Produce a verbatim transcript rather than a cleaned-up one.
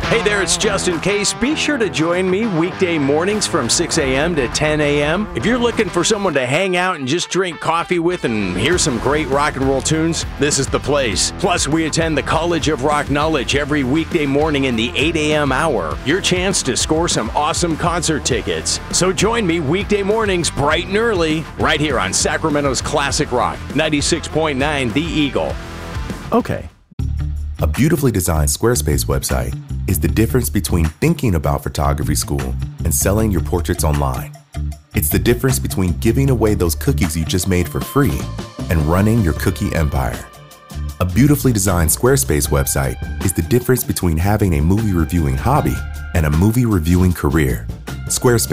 Hey there, it's Justin Case. Be sure to join me weekday mornings from six a.m. to ten a.m. If you're looking for someone to hang out and just drink coffee with and hear some great rock and roll tunes, this is the place. Plus, we attend the College of Rock Knowledge every weekday morning in the eight a.m. hour. Your chance to score some awesome concert tickets. So join me weekday mornings bright and early right here on Sacramento's Classic Rock, ninety-six point nine The Eagle. Okay. A beautifully designed Squarespace website is the difference between thinking about photography school and selling your portraits online. It's the difference between giving away those cookies you just made for free and running your cookie empire. A beautifully designed Squarespace website is the difference between having a movie reviewing hobby and a movie reviewing career. Squarespace